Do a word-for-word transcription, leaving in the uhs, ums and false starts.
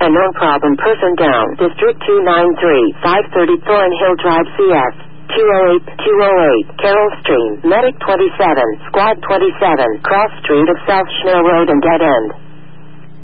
unknown problem person down. District two nine three, five thirty Thornhill Drive C S. two oh eight, two oh eight, Carroll Stream, Medic twenty-seven, Squad twenty-seven, Cross Street of South Schnell Road and Dead End.